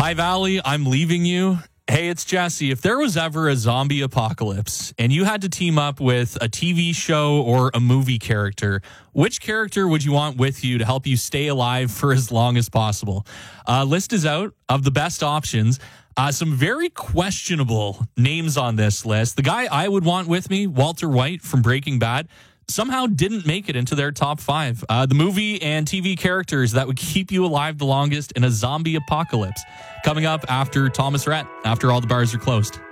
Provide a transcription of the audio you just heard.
Hi, Valley. I'm leaving you. Hey, it's Jesse. If there was ever a zombie apocalypse and you had to team up with a TV show or a movie character, which character would you want with you to help you stay alive for as long as possible? List is out of the best options. Some very questionable names on this list. The guy I would want with me, Walter White from Breaking Bad, somehow didn't make it into their top 5. The movie and TV characters that would keep you alive the longest in a zombie apocalypse. Coming up after Thomas Rhett, after all the bars are closed.